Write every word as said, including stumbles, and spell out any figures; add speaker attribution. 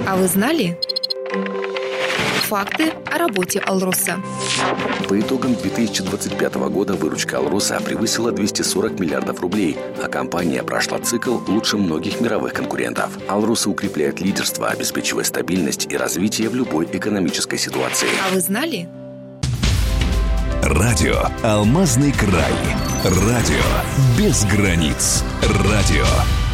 Speaker 1: А вы знали? Факты о работе «Алроса».
Speaker 2: По итогам две тысячи двадцать пятого года выручка «Алроса» превысила двести сорок миллиардов рублей, а компания прошла цикл лучше многих мировых конкурентов. «Алроса» укрепляет лидерство, обеспечивая стабильность и развитие в любой экономической ситуации.
Speaker 1: А вы знали?
Speaker 3: Радио «Алмазный край». Радио без границ. Радио